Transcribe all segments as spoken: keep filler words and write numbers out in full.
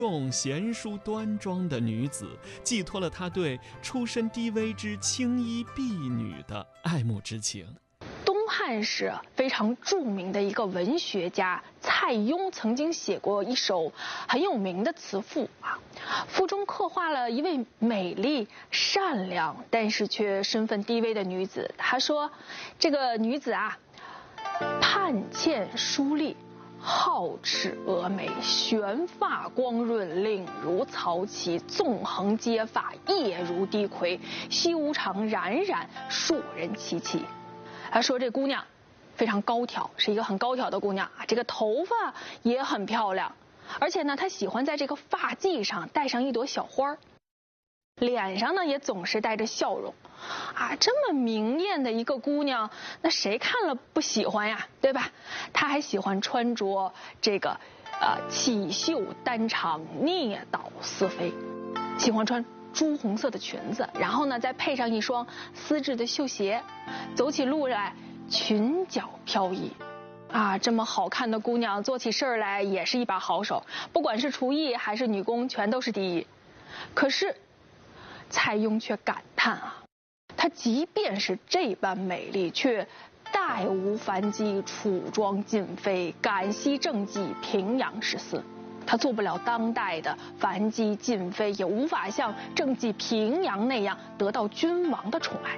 用贤淑端庄的女子，寄托了他对出身低微之青衣婢女的爱慕之情。 东汉时非常著名的一个文学家蔡邕曾经写过一首很有名的词赋啊，赋中刻画了一位美丽善良但是却身份低微的女子。他说，这个女子啊，盼欠疏丽，皓齿蛾眉，旋发光润，领如曹旗，纵横接发，叶如低葵，修长冉冉，数人戚戚。他说这姑娘非常高挑，是一个很高挑的姑娘啊，这个头发也很漂亮，而且呢，她喜欢在这个发髻上戴上一朵小花，脸上呢也总是带着笑容啊，这么明艳的一个姑娘，那谁看了不喜欢呀，对吧？她还喜欢穿着这个呃起袖单长，蹑倒丝飞，喜欢穿朱红色的裙子，然后呢再配上一双丝质的绣鞋，走起路来裙角飘逸啊，这么好看的姑娘做起事来也是一把好手，不管是厨艺还是女工全都是第一。可是蔡邕却感叹啊，她即便是这般美丽，却待无凡机，楚庄尽飞，感惜政绩，平阳十四。她做不了当代的凡机尽飞，也无法像政绩平阳那样得到君王的宠爱。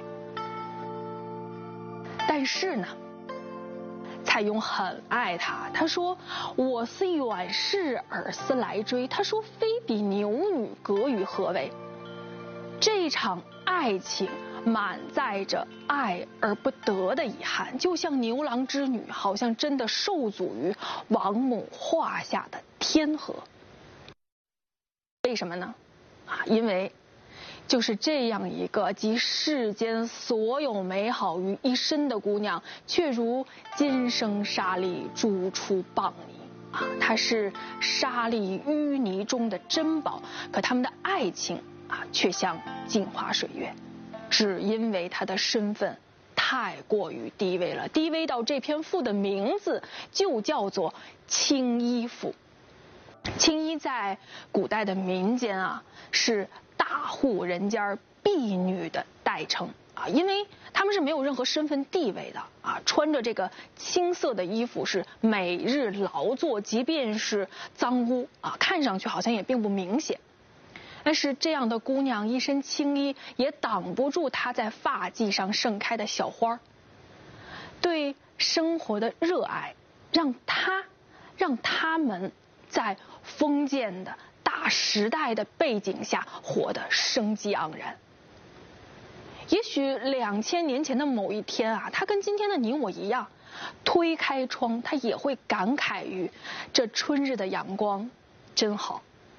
但是呢，蔡邕很爱她，他说：“我思远视，尔思来追。”他说：“非比牛女，隔于何为？”这场爱情满载着爱而不得的遗憾，就像牛郎织女，好像真的受阻于王母画下的天河。为什么呢？啊，因为就是这样一个集世间所有美好于一身的姑娘，却如今生沙砾逐出蚌泥啊！她是沙砾淤泥中的珍宝，可他们的爱情啊，却像镜花水月，只因为她的身份太过于低微了，低微到这篇赋的名字就叫做《青衣赋》。青衣在古代的民间啊，是大户人家婢女的代称啊，因为他们是没有任何身份地位的啊，穿着这个青色的衣服是每日劳作，即便是脏污啊，看上去好像也并不明显。但是这样的姑娘一身青衣，也挡不住她在发髻上盛开的小花。对生活的热爱，让她让他们在封建的大时代的背景下活得生机盎然。也许两千年前的某一天啊，他跟今天的你我一样，推开窗，他也会感慨于这春日的阳光真好。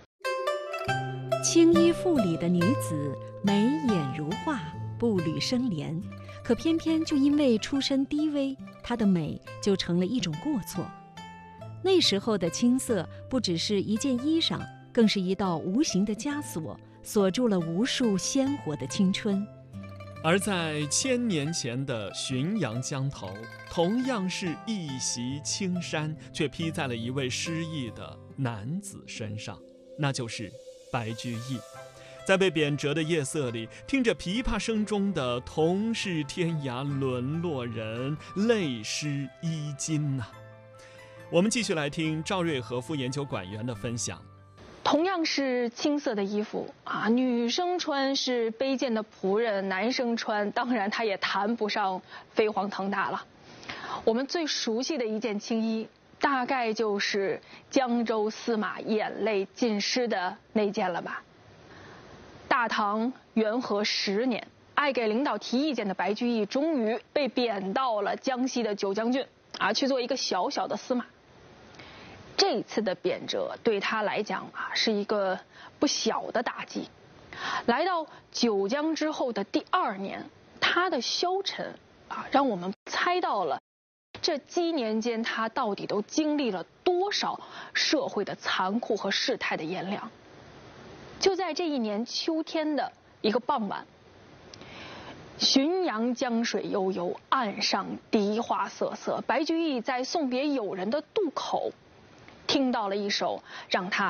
青衣赋里的女子眉眼如画，步履生莲，可偏偏就因为出身低微，她的美就成了一种过错。那时候的青色不只是一件衣裳，更是一道无形的枷锁，锁住了无数鲜活的青春。 而在千年前的浔阳江头，同样是一袭青衫，却披在了一位失意的男子身上，那就是白居易。在被贬谪的夜色里，听着琵琶声中的同是天涯沦落人，泪湿衣襟啊。我们继续来听赵瑞和副研究馆员的分享。 同样是青色的衣服啊，女生穿是卑贱的仆人，男生穿当然他也谈不上飞黄腾达了。我们最熟悉的一件青衣，大概就是江州司马眼泪浸湿的那件了吧。大唐元和十年，爱给领导提意见的白居易终于被贬到了江西的九江郡啊，去做一个小小的司马。这次的贬谪对他来讲啊，是一个不小的打击。来到九江之后的第二年，他的消沉啊，让我们猜到了这几年间他到底都经历了多少社会的残酷和世态的炎凉。就在这一年秋天的一个傍晚，浔阳江水悠悠，岸上荻花瑟瑟，白居易在送别友人的渡口，听到了一首让他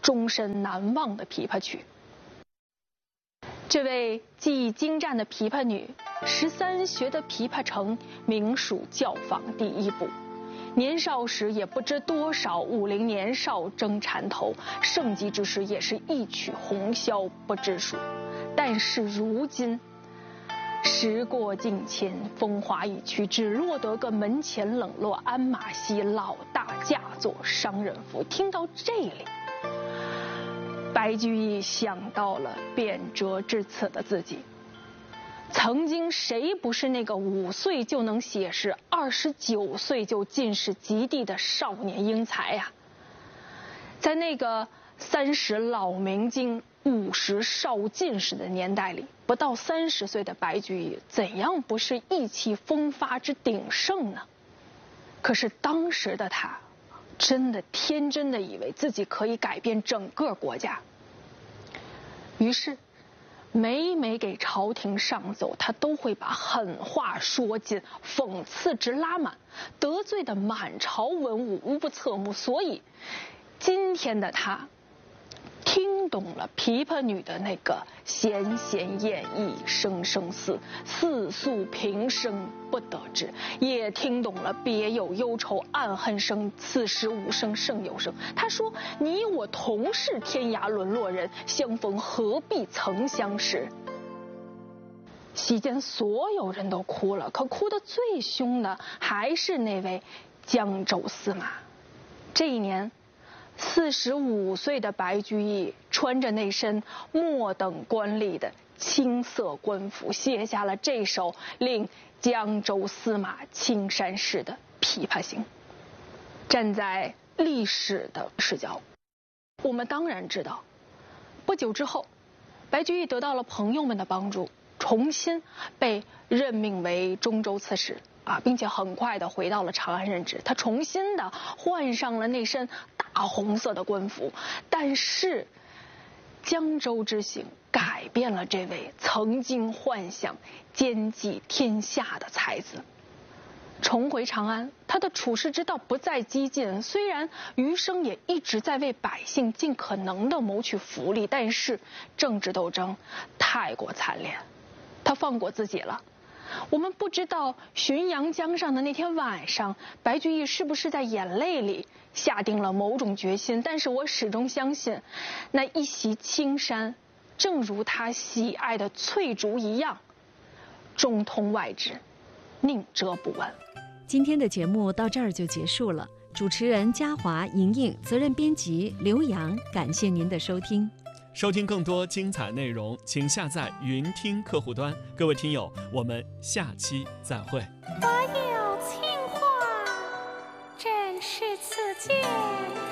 终身难忘的琵琶曲。这位技艺精湛的琵琶女，十三学得琵琶成，名属教坊第一部。年少时也不知多少武陵年少争缠头，盛极之时也是一曲红绡不知数。但是如今，时过境迁，风华已去，只落得个门前冷落鞍马稀，老大嫁作商人妇。听到这里，白居易想到了贬谪至此的自己。曾经谁不是那个五岁就能写诗，二十九岁就进士及第的少年英才呀、啊？在那个三十老明经，五十少进士的年代里，不到三十岁的白居易，怎样不是意气风发之鼎盛呢？可是当时的他，真的天真的以为自己可以改变整个国家。于是，每每给朝廷上奏，他都会把狠话说尽，讽刺值拉满，得罪的满朝文武无不侧目。所以，今天的他，听懂了琵琶女的那个闲闲燕意声声思，似诉平生不得志，也听懂了别有忧愁暗恨生，此时无声胜有声。他说：你我同是天涯沦落人，相逢何必曾相识。席间所有人都哭了，可哭得最凶的还是那位江州司马。这一年，四十五岁的白居易穿着那身末等官吏的青色官服，写下了这首令江州司马青衫式的《琵琶行》。站在历史的视角，我们当然知道，不久之后，白居易得到了朋友们的帮助，重新被任命为中州刺史啊，并且很快的回到了长安任职。他重新的换上了那身大红色的官服，但是江州之行改变了这位曾经幻想兼济天下的才子。重回长安，他的处世之道不再激进，虽然余生也一直在为百姓尽可能的谋取福利，但是政治斗争太过惨烈，他放过自己了。我们不知道浔阳江上的那天晚上，白居易是不是在眼泪里下定了某种决心，但是我始终相信，那一袭青衫，正如他喜爱的翠竹一样，中通外直，宁折不弯。 今天的节目到这儿就结束了，主持人嘉华、莹莹，责任编辑刘洋，感谢您的收听。 收听更多精彩内容，请下载云听客户端。各位听友，我们下期再会。 我有情话，正是此间。